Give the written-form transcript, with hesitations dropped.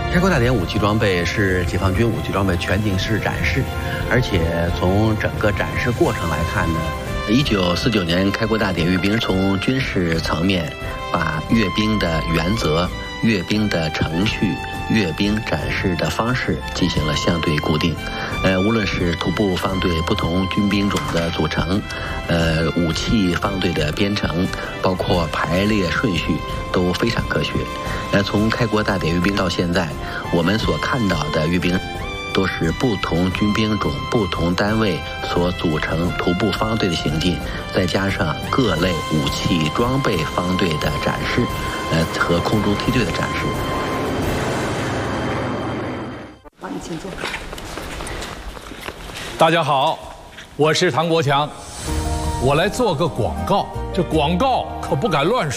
开国大典武器装备是解放军武器装备全景式展示，而且从整个展示过程来看呢，1949年开国大典阅兵从军事层面把阅兵的原则、阅兵的程序、阅兵展示的方式进行了相对固定。无论是徒步方队不同军兵种的组成，武器方队的编程，包括排列顺序都非常科学。从开国大典阅兵到现在，我们所看到的阅兵都是不同军兵种、不同单位所组成徒步方队的行进，再加上各类武器装备方队的展示，和空中梯队的展示。 好，你请坐。 大家好，我是唐国强，我来做个广告，这广告可不敢乱说。